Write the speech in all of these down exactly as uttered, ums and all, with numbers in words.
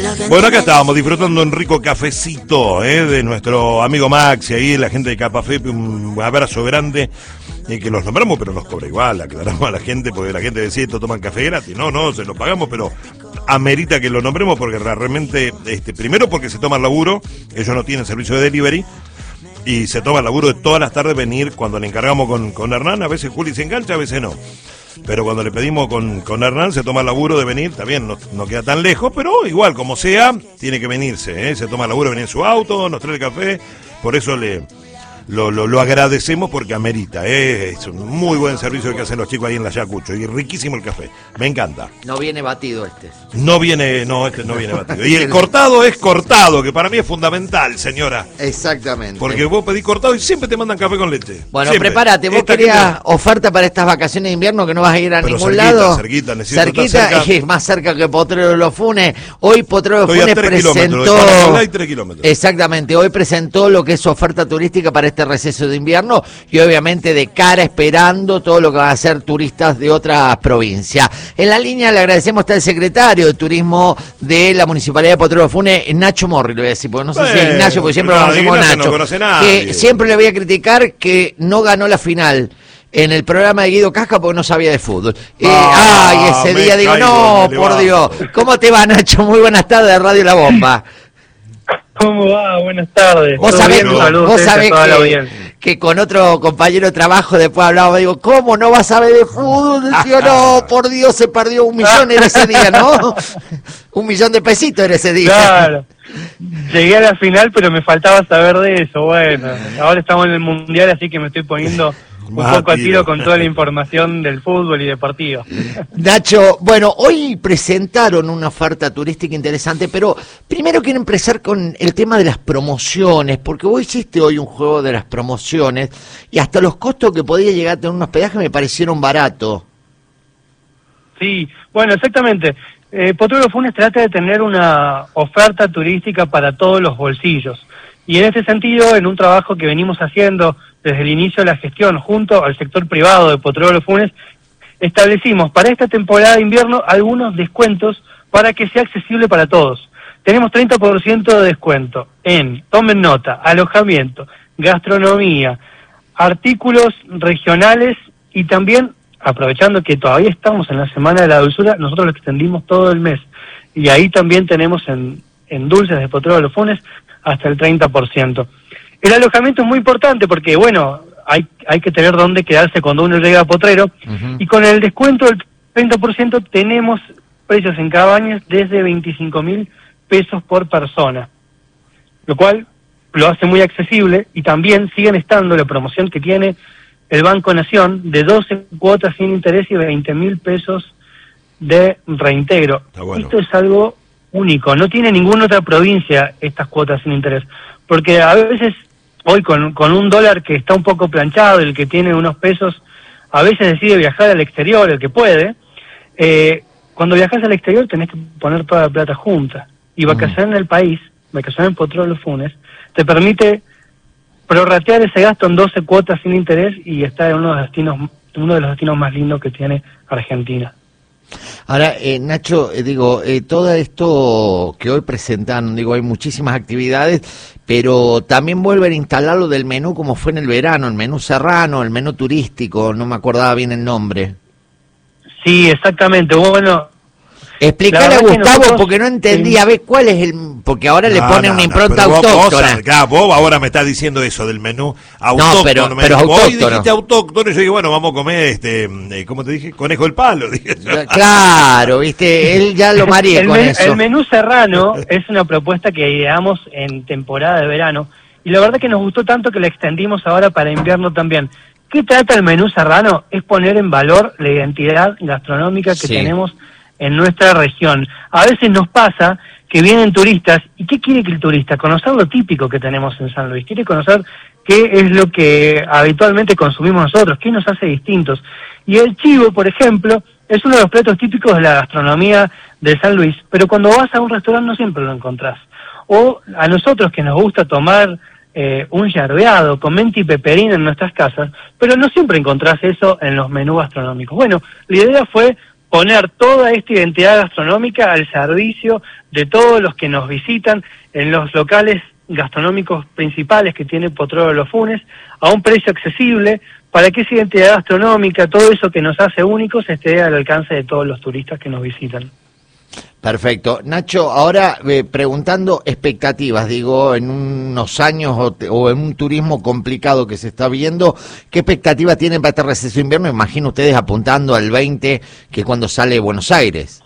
Bueno, acá estábamos disfrutando un rico cafecito ¿eh? de nuestro amigo Max y ahí la gente de Capafé, un abrazo grande. Y que los nombramos, pero nos cobra igual, aclaramos a la gente, porque la gente decía, esto toman café gratis. No, no, se lo pagamos, pero amerita que lo nombremos porque realmente, este, primero porque se toma el laburo, ellos no tienen servicio de delivery, y se toma el laburo de todas las tardes venir cuando le encargamos con, con Hernán, a veces Juli se engancha, a veces no. Pero cuando le pedimos con, con Hernán, se toma el laburo de venir, también no, no queda tan lejos, pero igual, como sea, tiene que venirse, ¿eh? Se toma el laburo de venir en su auto, nos trae el café, por eso le... Lo, lo, lo agradecemos porque amerita, ¿eh? Es un muy buen servicio que hacen los chicos ahí en la Ayacucho y riquísimo el café, me encanta. No viene batido este. No viene, no, este no viene batido. Y el cortado es cortado, que para mí es fundamental, señora. Exactamente. Porque vos pedís cortado y siempre te mandan café con leche. Bueno, siempre. Prepárate, vos Esta querías gente... oferta para estas vacaciones de invierno que no vas a ir a Pero ningún cerquita, lado. Cerquita, necesito cerquita, estar cerca. es más cerca que Potrero de los Funes. Hoy Potrero de los Estoy Funes a tres presentó... kilómetros, de tres kilómetros. Exactamente, hoy presentó lo que es su oferta turística para este receso de invierno y obviamente de cara esperando todo lo que van a hacer turistas de otras provincias. En la línea le agradecemos está el secretario de Turismo de la Municipalidad de Potrero de Funes, Nacho Morri, le voy a decir, porque no sé bueno, si es Ignacio, porque siempre lo conocemos Nacho. No conoce nadie. Que siempre le voy a criticar que no ganó la final en el programa de Guido Casca porque no sabía de fútbol. Eh, ah, ay, ese día digo, caigo, no, por va. Dios. ¿Cómo te va, Nacho? Muy buenas tardes, Radio La Bomba. ¿Cómo va? Buenas tardes. Vos sabés, bien, saludos vos sabés que, que con otro compañero de trabajo después hablábamos, digo, ¿cómo no vas a saber de fútbol? Decía, no, por Dios, se perdió un millón en ese día, ¿no? Un millón de pesitos en ese día. Claro. Llegué a la final, pero me faltaba saber de eso. Bueno, ahora estamos en el Mundial, así que me estoy poniendo un ah, poco a tiro con toda la información del fútbol y deportivo. Nacho, bueno, hoy presentaron una oferta turística interesante, pero primero quiero empezar con el tema de las promociones, porque vos hiciste hoy un juego de las promociones y hasta los costos que podía llegar a tener un hospedaje me parecieron baratos. Sí, bueno, exactamente. Eh, Potrero Funes trata de tener una oferta turística para todos los bolsillos. Y en ese sentido, en un trabajo que venimos haciendo desde el inicio de la gestión junto al sector privado de Potrero Funes, establecimos para esta temporada de invierno algunos descuentos para que sea accesible para todos. Tenemos treinta por ciento de descuento en, tomen nota, alojamiento, gastronomía, artículos regionales y también, aprovechando que todavía estamos en la Semana de la Dulzura, nosotros lo extendimos todo el mes. Y ahí también tenemos en, en dulces de Potrero Funes hasta el treinta por ciento. El alojamiento es muy importante porque, bueno, hay hay que tener dónde quedarse cuando uno llega a Potrero, uh-huh. Y con el descuento del treinta por ciento tenemos precios en cabañas desde veinticinco mil pesos por persona, lo cual lo hace muy accesible y también siguen estando la promoción que tiene el Banco Nación de doce cuotas sin interés y veinte mil pesos de reintegro. Bueno. Esto es algo único, no tiene ninguna otra provincia estas cuotas sin interés, porque a veces hoy con, con un dólar que está un poco planchado, el que tiene unos pesos, a veces decide viajar al exterior, el que puede, eh, cuando viajas al exterior tenés que poner toda la plata junta, y vacacionar mm. en el país, vacacionar en Potrero Funes, te permite prorratear ese gasto en doce cuotas sin interés y estar en uno de los destinos, uno de los destinos más lindos que tiene Argentina. Ahora, eh, Nacho, eh, digo, eh, todo esto que hoy presentan, digo, hay muchísimas actividades, pero también vuelven a instalar lo del menú como fue en el verano, el menú serrano, el menú turístico, no me acordaba bien el nombre. Sí, exactamente, bueno... Explícale a Gustavo nosotros, porque no entendía, a ver cuál es el... Porque ahora no, le ponen no, una impronta no, autóctona. Vos, vos, vos ahora me estás diciendo eso del menú autóctono. No, pero, pero autóctono. Hoy dijiste autóctono y yo dije, bueno, vamos a comer, este, ¿cómo te dije? Conejo del palo. Dije. Claro, viste, él ya lo maría el con men, eso. El menú serrano es una propuesta que ideamos en temporada de verano y la verdad que nos gustó tanto que la extendimos ahora para invierno también. ¿Qué trata el menú serrano? Es poner en valor la identidad gastronómica que sí. tenemos en nuestra región. A veces nos pasa que vienen turistas, ¿y qué quiere que el turista? Conocer lo típico que tenemos en San Luis, quiere conocer qué es lo que habitualmente consumimos nosotros, qué nos hace distintos. Y el chivo, por ejemplo, es uno de los platos típicos de la gastronomía de San Luis, pero cuando vas a un restaurante no siempre lo encontrás. O a nosotros que nos gusta tomar eh, un yerbeado con menta y peperina en nuestras casas, pero no siempre encontrás eso en los menús gastronómicos. Bueno, la idea fue poner toda esta identidad gastronómica al servicio de todos los que nos visitan en los locales gastronómicos principales que tiene Potrero Los Funes, a un precio accesible, para que esa identidad gastronómica, todo eso que nos hace únicos, esté al alcance de todos los turistas que nos visitan. Perfecto. Nacho, ahora eh, preguntando expectativas, digo, en unos años o, te, o en un turismo complicado que se está viendo, ¿qué expectativas tienen para este receso de invierno? Imagino ustedes apuntando al veinte, que es cuando sale Buenos Aires.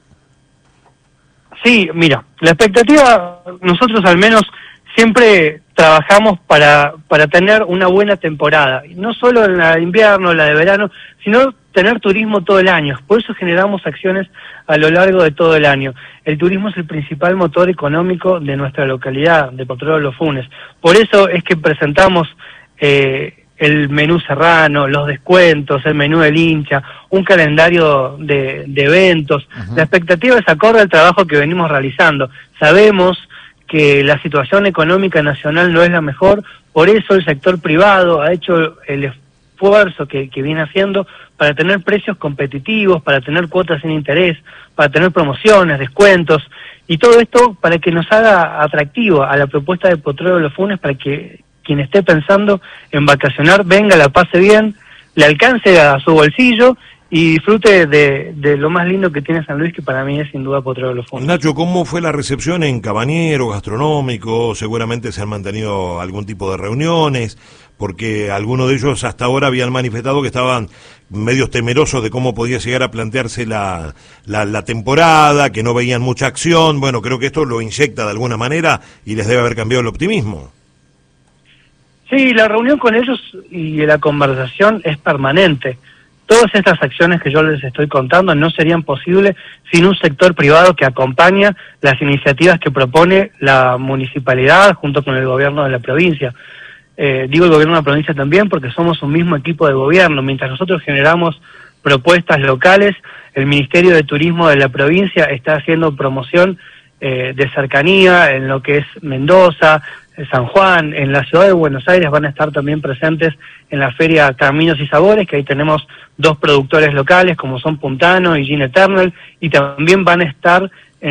Sí, mira, la expectativa, nosotros al menos siempre trabajamos para, para tener una buena temporada, no solo en la de invierno, la de verano, sino tener turismo todo el año. Por eso generamos acciones a lo largo de todo el año. El turismo es el principal motor económico de nuestra localidad, de Potrero Los Funes. Por eso es que presentamos eh, el menú serrano, los descuentos, el menú del hincha, un calendario de, de eventos. Uh-huh. La expectativa es acorde al trabajo que venimos realizando. Sabemos que la situación económica nacional no es la mejor, por eso el sector privado ha hecho el esfuerzo que, que viene haciendo para tener precios competitivos, para tener cuotas sin interés, para tener promociones, descuentos, y todo esto para que nos haga atractivo a la propuesta de Potrero Los Funes, para que quien esté pensando en vacacionar venga, la pase bien, le alcance a su bolsillo y disfrute de, de lo más lindo que tiene San Luis, que para mí es sin duda Potrero Los Funes. Nacho, ¿cómo fue la recepción en Cabañero, gastronómico? Seguramente se han mantenido algún tipo de reuniones, porque algunos de ellos hasta ahora habían manifestado que estaban medios temerosos de cómo podía llegar a plantearse la, la, la temporada, que no veían mucha acción. Bueno, creo que esto lo inyecta de alguna manera y les debe haber cambiado el optimismo. Sí, la reunión con ellos y la conversación es permanente. Todas estas acciones que yo les estoy contando no serían posibles sin un sector privado que acompaña las iniciativas que propone la municipalidad junto con el gobierno de la provincia. Eh, digo el gobierno de la provincia también porque somos un mismo equipo de gobierno. Mientras nosotros generamos propuestas locales, el Ministerio de Turismo de la provincia está haciendo promoción eh, de cercanía en lo que es Mendoza, San Juan. En la ciudad de Buenos Aires van a estar también presentes en la feria Caminos y Sabores, que ahí tenemos dos productores locales como son Puntano y Gin Eternal, y también van a estar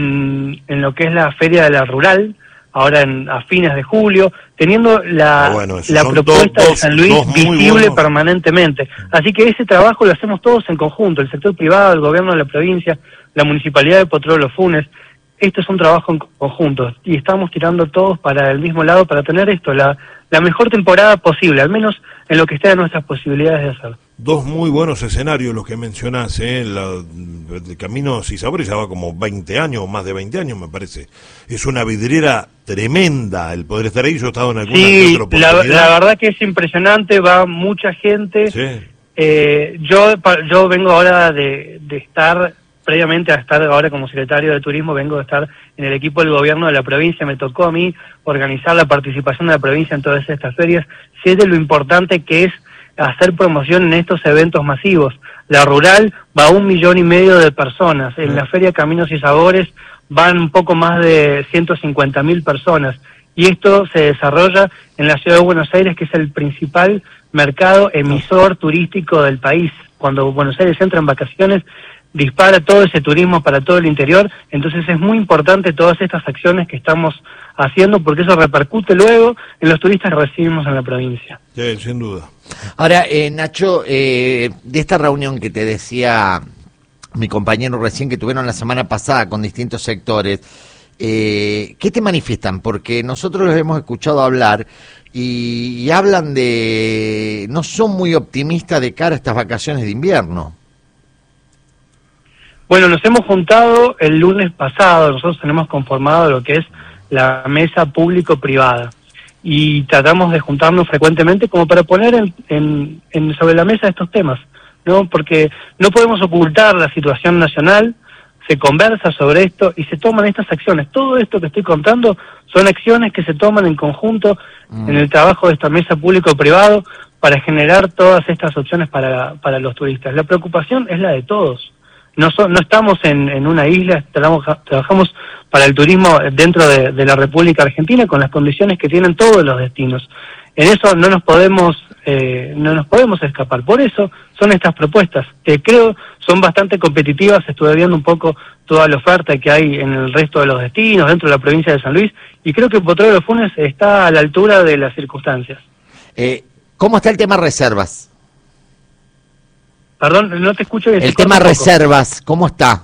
en, en lo que es la feria de la rural, ahora en, a fines de julio, teniendo la, ah, bueno, la propuesta dos, de San Luis visible buenos. permanentemente. Así que ese trabajo lo hacemos todos en conjunto, el sector privado, el gobierno de la provincia, la municipalidad de Potrero Los Funes. Esto es un trabajo en conjunto y estamos tirando todos para el mismo lado para tener esto, la, la mejor temporada posible, al menos en lo que esté a nuestras posibilidades de hacer. Dos muy buenos escenarios los que mencionás, ¿eh? La, el Caminos y Sabores ya va como veinte años, más de veinte años me parece. Es una vidriera tremenda el poder estar ahí, yo he estado en alguna sí, otra oportunidad. La, la verdad que es impresionante, va mucha gente. Sí. Eh, yo, yo vengo ahora de, de estar... previamente a estar ahora como secretario de Turismo, vengo de estar en el equipo del gobierno de la provincia, me tocó a mí organizar la participación de la provincia en todas estas ferias, sé de lo importante que es hacer promoción en estos eventos masivos. La rural va a un millón y medio de personas, en la feria Caminos y Sabores van un poco más de ciento cincuenta mil personas, y esto se desarrolla en la ciudad de Buenos Aires, que es el principal mercado emisor turístico del país. Cuando Buenos Aires entra en vacaciones, dispara todo ese turismo para todo el interior, entonces es muy importante todas estas acciones que estamos haciendo porque eso repercute luego en los turistas que recibimos en la provincia. Sí, sin duda. Ahora, eh, Nacho, eh, de esta reunión que te decía mi compañero recién que tuvieron la semana pasada con distintos sectores, eh, ¿qué te manifiestan? Porque nosotros los hemos escuchado hablar y, y hablan de... no son muy optimistas de cara a estas vacaciones de invierno. Bueno, nos hemos juntado el lunes pasado, nosotros tenemos conformado lo que es la mesa público-privada y tratamos de juntarnos frecuentemente como para poner en, en, en sobre la mesa estos temas, ¿no? Porque no podemos ocultar la situación nacional, se conversa sobre esto y se toman estas acciones. Todo esto que estoy contando son acciones que se toman en conjunto mm. en el trabajo de esta mesa público-privado para generar todas estas opciones para, para los turistas. La preocupación es la de todos. no so, no estamos en, en una isla, trabajamos, trabajamos para el turismo dentro de, de la República Argentina con las condiciones que tienen todos los destinos. En eso no nos podemos eh, no nos podemos escapar. Por eso son estas propuestas, que creo son bastante competitivas. Estuve viendo un poco toda la oferta que hay en el resto de los destinos, dentro de la provincia de San Luis, y creo que Potrero Los Funes está a la altura de las circunstancias. Eh, ¿Cómo está el tema reservas? Perdón, no te escucho bien. El tema reservas, ¿cómo está?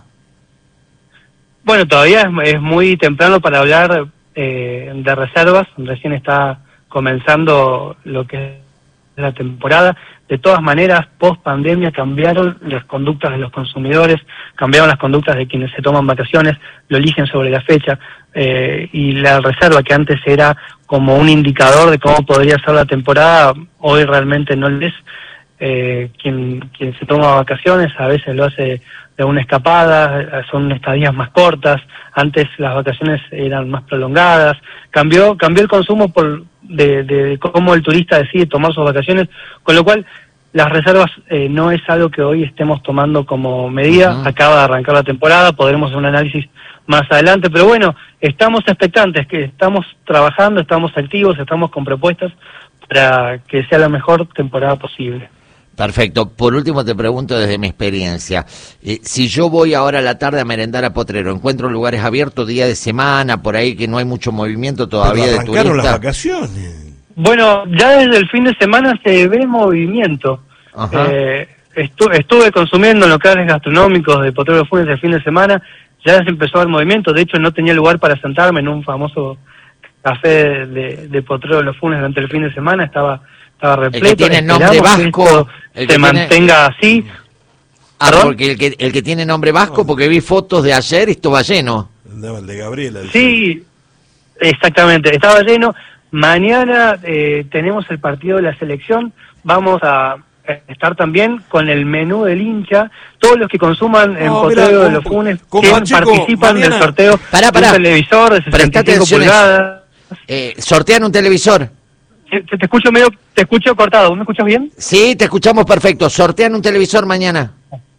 Bueno, todavía es, es muy temprano para hablar eh, de reservas, recién está comenzando lo que es la temporada. De todas maneras, post pandemia cambiaron las conductas de los consumidores, cambiaron las conductas de quienes se toman vacaciones, lo eligen sobre la fecha, eh, y la reserva, que antes era como un indicador de cómo podría ser la temporada, hoy realmente no lo es. Eh, quien, quien se toma vacaciones a veces lo hace de una escapada, son estadías más cortas, antes las vacaciones eran más prolongadas, cambió cambió el consumo por de, de cómo el turista decide tomar sus vacaciones, con lo cual las reservas eh, no es algo que hoy estemos tomando como medida. Uh-huh. Acaba de arrancar la temporada, podremos hacer un análisis más adelante, pero bueno, estamos expectantes, que estamos trabajando, estamos activos, estamos con propuestas para que sea la mejor temporada posible. Perfecto. Por último te pregunto desde mi experiencia, eh, si yo voy ahora a la tarde a merendar a Potrero, ¿encuentro lugares abiertos día de semana, por ahí que no hay mucho movimiento todavía de turistas? Arrancaron las vacaciones. Bueno, ya desde el fin de semana se ve movimiento. Eh, estu estuve consumiendo en locales gastronómicos de Potrero Los Funes el fin de semana, ya se empezó el movimiento. De hecho, no tenía lugar para sentarme en un famoso café de, de Potrero Los Funes durante el fin de semana, estaba... estaba repleto. El que tiene nombre vasco, el que se mantenga tiene... así. Ah, ¿perdón? Porque el que el que tiene nombre vasco, porque vi fotos de ayer y estaba lleno. El de Gabriela. Sí, exactamente, estaba lleno. Mañana eh, tenemos el partido de la selección, vamos a estar también con el menú del hincha. Todos los que consuman en no, Potrero de Los Funes que participan mañana del sorteo pará, pará. de un televisor de sesenta y cinco pulgadas. Eh, sortean un televisor. Te, te escucho medio, te escucho cortado. ¿Me escuchas bien? Sí, te escuchamos perfecto. Sortean un televisor mañana.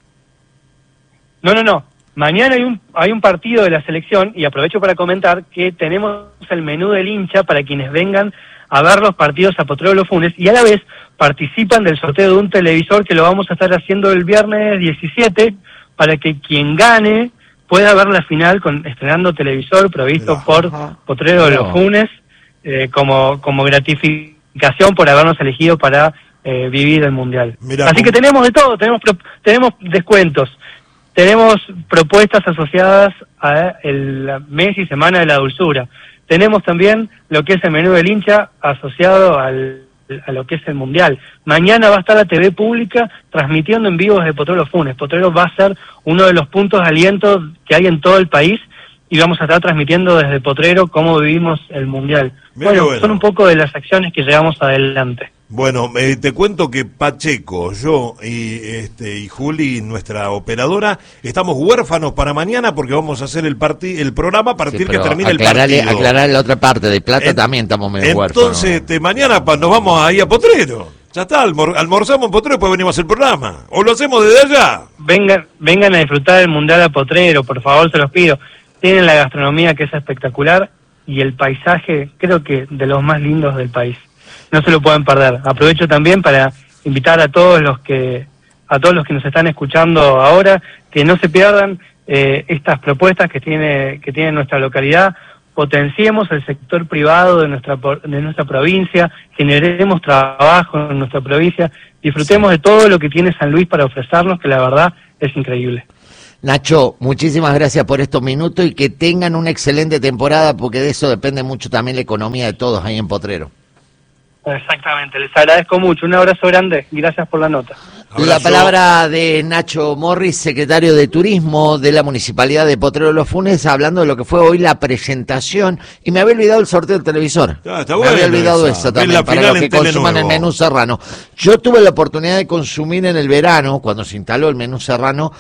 No, no, no. Mañana hay un hay un partido de la selección, y aprovecho para comentar que tenemos el menú del hincha para quienes vengan a ver los partidos a Potrero Los Funes, y a la vez participan del sorteo de un televisor que lo vamos a estar haciendo el viernes diecisiete, para que quien gane pueda ver la final con estrenando televisor provisto no, por Potrero de no. Los Funes, eh, como, como gratificación por habernos elegido para eh, vivir el Mundial. Mirá, Así ¿cómo? que tenemos de todo, tenemos tenemos descuentos, tenemos propuestas asociadas a el mes y semana de la dulzura, tenemos también lo que es el menú del hincha asociado al, a lo que es el Mundial. Mañana va a estar la T V pública transmitiendo en vivo desde Potrero Los Funes. Potrero va a ser uno de los puntos de aliento que hay en todo el país, y vamos a estar transmitiendo desde Potrero cómo vivimos el Mundial. Bueno, bueno, son un poco de las acciones que llevamos adelante. Bueno, eh, te cuento que Pacheco, yo y este y Juli, nuestra operadora, estamos huérfanos para mañana porque vamos a hacer el parti el programa a partir sí, que termine aclarale, el partido. Aclarar la otra parte, de Plata en, también estamos medio entonces, huérfanos. Entonces, este, mañana pa, nos vamos ahí a Potrero. Ya está, almor almorzamos en Potrero y después venimos a hacer el programa. ¿O lo hacemos desde allá? Vengan, vengan a disfrutar del Mundial a Potrero, por favor, se los pido. Tienen la gastronomía que es espectacular y el paisaje, creo que de los más lindos del país. No se lo pueden perder. Aprovecho también para invitar a todos los que a todos los que nos están escuchando ahora que no se pierdan eh, estas propuestas que tiene que tiene nuestra localidad. Potenciemos el sector privado de nuestra de nuestra provincia, generemos trabajo en nuestra provincia, disfrutemos de todo lo que tiene San Luis para ofrecernos, que la verdad es increíble. Nacho, muchísimas gracias por estos minutos y que tengan una excelente temporada, porque de eso depende mucho también la economía de todos ahí en Potrero. Exactamente, les agradezco mucho, un abrazo grande y gracias por la nota. Abrazo. La palabra de Nacho Morris, secretario de Turismo de la Municipalidad de Potrero Los Funes, hablando de lo que fue hoy la presentación, y me había olvidado el sorteo del televisor. Ah, está me bueno había olvidado esa. eso también, para los que consuman el menú serrano. Yo tuve la oportunidad de consumir en el verano, cuando se instaló el menú serrano,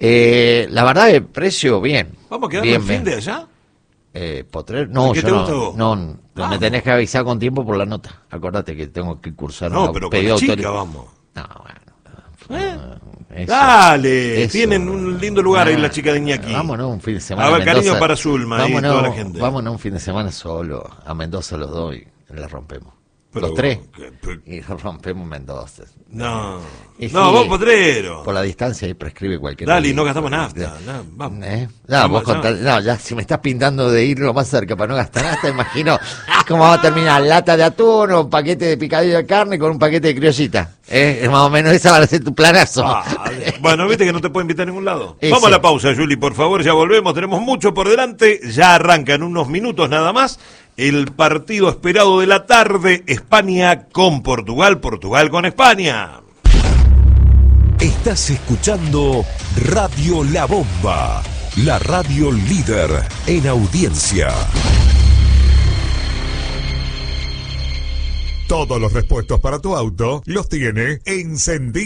eh, la verdad el precio bien. ¿Vamos a quedar bien, el fin de allá? Eh, Potrero, no, yo no, no, no me tenés que avisar con tiempo por la nota. Acordate que tengo que cursar no, un pero pedido con la chica, autorizado. vamos. No, bueno, ¿Eh? Eso. Dale, Eso. tienen un lindo lugar Ah, ahí la chica de Iñaki. Vámonos un fin de semana. A ver, Mendoza. cariño para Zulma y vámonos, toda la gente. Vámonos un fin de semana solo. A Mendoza los dos y la rompemos. Pero, los tres. que- pero- Y rompemos Mendoza. no, Y no, sí, vos potrero. Por la distancia ahí prescribe cualquier. Dale, y no delito. gastamos nafta. No, vamos. ¿Eh? No, Vamos, vos con ya. tal- no, ya si me estás pintando de ir lo más cerca para no gastar nada, imagino cómo vamos a terminar, lata de atún o un paquete de picadillo de carne con un paquete de criollita. ¿Eh? Es más o menos esa va a ser tu planazo. Ah, bueno, viste que no te puedo invitar a ningún lado. Ese. Vamos a la pausa, Juli, por favor, ya volvemos. Tenemos mucho por delante. Ya arranca en unos minutos nada más el partido esperado de la tarde, España con Portugal, Portugal con España. Estás escuchando Radio La Bomba, la radio líder en audiencia. Todos los repuestos para tu auto los tiene Encendido.